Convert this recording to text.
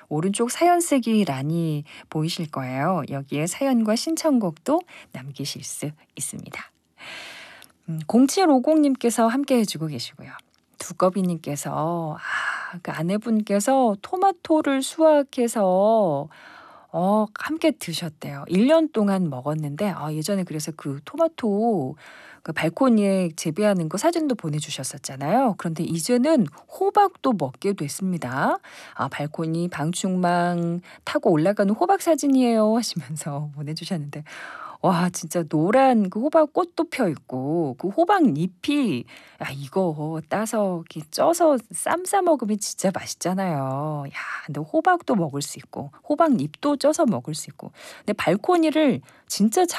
오른쪽 사연 쓰기 란이 보이실 거예요. 여기에 사연과 신청곡도 남기실 수 있습니다. 0750님께서 함께 해주고 계시고요. 두꺼비님께서 그 아내분께서 토마토를 수확해서 함께 드셨대요. 1년 동안 먹었는데 예전에 그래서 그 토마토 그 발코니에 재배하는 거 사진도 보내주셨었잖아요. 그런데 이제는 호박도 먹게 됐습니다. 발코니 방충망 타고 올라가는 호박 사진이에요 하시면서 보내주셨는데 와 진짜 노란 그 호박꽃도 펴 있고 그 호박잎이 이거 따서 이렇게 쪄서 쌈 싸 먹으면 진짜 맛있잖아요. 야 근데 호박도 먹을 수 있고 호박잎도 쪄서 먹을 수 있고 근데 발코니를 진짜 잘